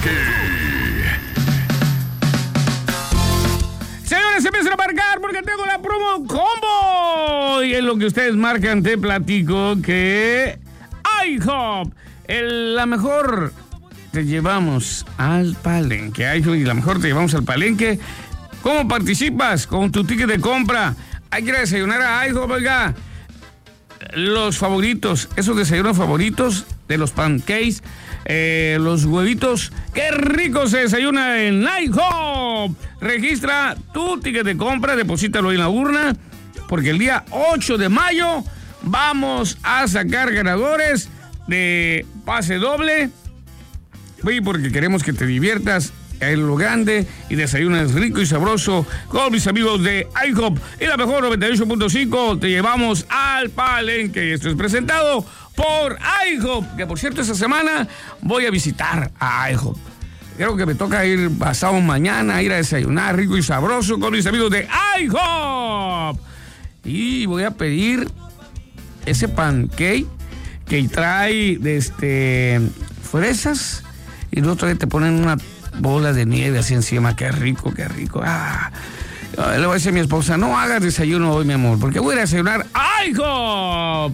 Señores, se empiezan a marcar porque tengo la promo combo. Y en lo que ustedes marcan, te platico que IHOP, la mejor, te llevamos al palenque. IHOP, y la mejor te llevamos al palenque. ¿Cómo participas? Con tu ticket de compra. Hay que ir a desayunar a IHOP, oiga. Los favoritos, esos desayunos favoritos de los pancakes, los huevitos, qué rico se desayuna en IHOP. Registra tu ticket de compra, deposítalo en la urna, porque el día 8 de mayo vamos a sacar ganadores de pase doble. Sí, porque queremos que te diviertas en lo grande y desayunas rico y sabroso con mis amigos de IHOP. Y la mejor 98.5 te llevamos al palenque. Esto es presentado por IHOP, que por cierto esta semana voy a visitar a IHOP. Creo que me toca ir pasado mañana, ir a desayunar rico y sabroso con mis amigos de IHOP. Y voy a pedir ese pancake que trae fresas y luego todavía te ponen una bola de nieve así encima. Qué rico, qué rico. Le voy a decir a mi esposa, no hagas desayuno hoy, mi amor, porque voy a desayunar IHOP.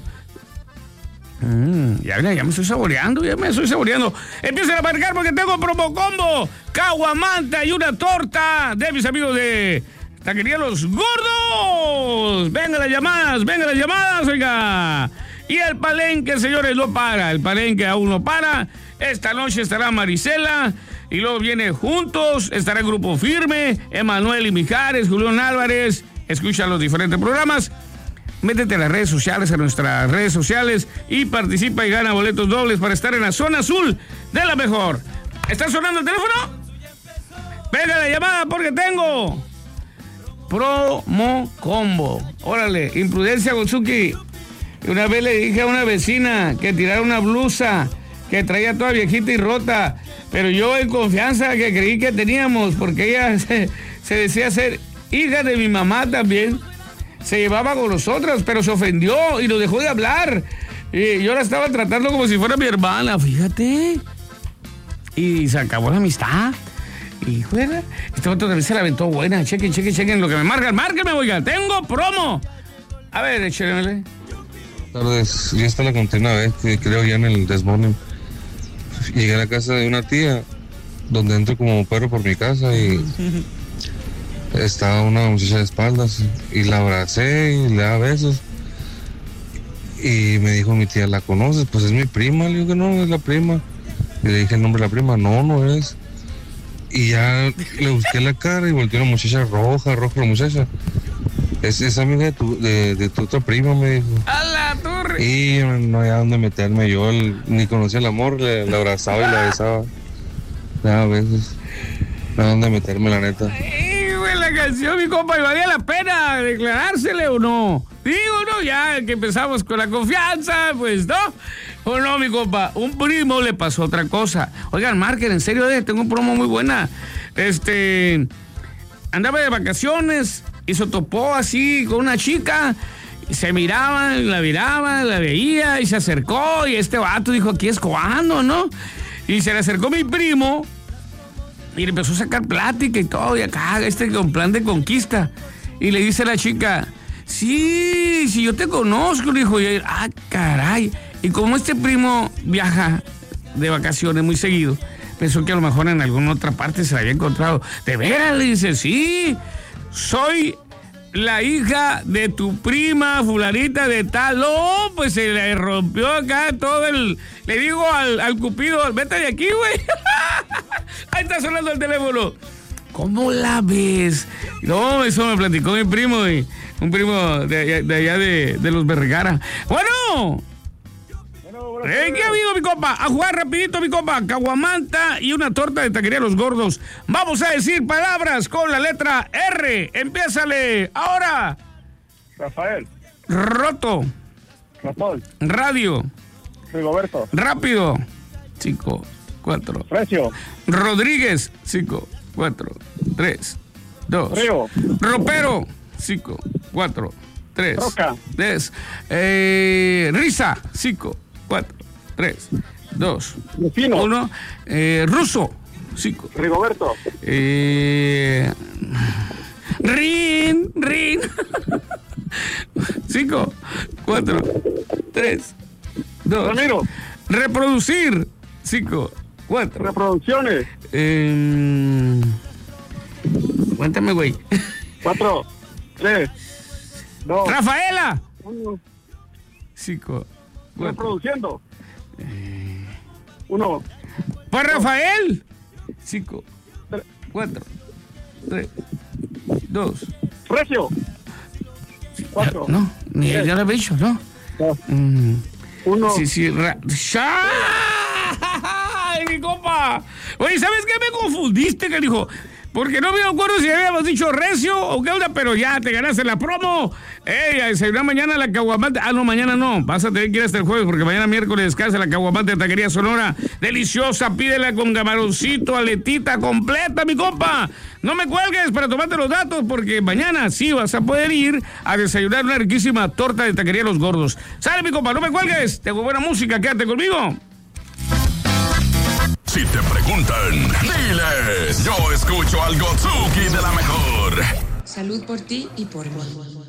Ya me estoy saboreando, Empiecen a marcar porque tengo promo combo, caguamanta y una torta de mis amigos de Taquería Los Gordos. Venga las llamadas, oiga. Y el palenque, señores, no para. El palenque aún no para. Esta noche estará Marisela. Y luego viene Juntos, estará el Grupo Firme, Emanuel y Mijares, Julián Álvarez. Escucha los diferentes programas. Métete a las redes sociales, a nuestras redes sociales, y participa y gana boletos dobles para estar en la zona azul de la mejor. ¿Está sonando el teléfono? Venga la llamada porque tengo promo combo. Órale, imprudencia, Gonzuki. Una vez le dije a una vecina que tirara una blusa que traía toda viejita y rota, pero yo en confianza que creí que teníamos, porque ella se decía ser hija de mi mamá también, se llevaba con nosotras, pero se ofendió y nos dejó de hablar, y yo la estaba tratando como si fuera mi hermana, fíjate, y se acabó la amistad. Y fuera, este otro también se la aventó buena. Chequen lo que me marcan, márquenme, oiga, tengo promo. A ver, échenle. Buenas tardes, ya está la contina vez que creo ya en el Desmorning. Llegué a la casa de una tía, donde entro como perro por mi casa y estaba una muchacha de espaldas y la abracé y le daba besos. Y me dijo mi tía, ¿la conoces? Pues es mi prima. Le digo que no, es la prima. Y le dije el nombre de la prima, no es. Y ya le busqué la cara y volteó una muchacha roja la muchacha. Es amiga de tu otra prima, me dijo. ¡A la torre! Y no había dónde meterme. Yo ni conocía el amor, le abrazaba y la besaba. A veces. No había dónde meterme, la neta. ¡Ay, güey, la canción, mi compa! ¿Y valía la pena declarársele o no? Digo, no, ya que empezamos con la confianza, pues, ¿no? ¿O no, mi compa? Un primo le pasó otra cosa. Oigan, marquen, en serio, tengo un promo muy buena. Andaba de vacaciones y se topó así con una chica. Se miraban, la veía y se acercó. Y este vato dijo, aquí es cuando, ¿no? Y se le acercó mi primo y le empezó a sacar plática y todo. Y acá, con plan de conquista. Y le dice a la chica, sí, yo te conozco, dijo. Y él, caray. Y como este primo viaja de vacaciones muy seguido, pensó que a lo mejor en alguna otra parte se la había encontrado. ¿De veras? Le dice, sí, soy la hija de tu prima fulanita de tal. No, pues se le rompió acá todo el... Le digo al Cupido, vete de aquí, güey. Ahí está sonando el teléfono. ¿Cómo la ves? No, eso me platicó mi primo, un primo de allá de los Vergara. Bueno... ¿Qué amigo, mi compa? A jugar rapidito, mi compa. Caguamanta y una torta de Taquería Los Gordos. Vamos a decir palabras con la letra R. Empiézale. Ahora. Rafael. Roto. Rapol. Radio. Rigoberto. Rápido. 5, 4. Recio. Rodríguez. 5, 4, 3, 2. Río. Ropero. 5, 4, 3. Roca. 10. Risa. 5, 4, 3, 2, 1. Ruso. 5. Rigoberto. Rin. 5, 4, 3, 2. Ramiro. Reproducir. 5, 4. Reproducciones. Cuéntame, güey. 4, 3, 2, Rafaela. 1. 5, 4. Reproduciendo. 1. Pues Rafael. 5, 4, 3, 2. Recio. 4. No, ni ya lo he dicho, ¿no? 2. 1. Sí. ¡Ay, mi compa! Oye, ¿sabes qué? Me confundiste, que dijo. Porque no me acuerdo si habíamos dicho recio o qué onda, pero ya te ganaste la promo. ¡Ey! A desayunar mañana la caguamante. Ah, no, mañana no. Vas a tener que ir hasta el jueves porque mañana miércoles descansa la caguamante de Taquería Sonora. Deliciosa, pídela con camaroncito, aletita completa, mi compa. No me cuelgues para tomarte los datos porque mañana sí vas a poder ir a desayunar una riquísima torta de Taquería Los Gordos. Sale, mi compa, no me cuelgues. Tengo buena música, quédate conmigo. Si te preguntan, diles, yo escucho algo Tsuki de la mejor. Salud por ti y por mí.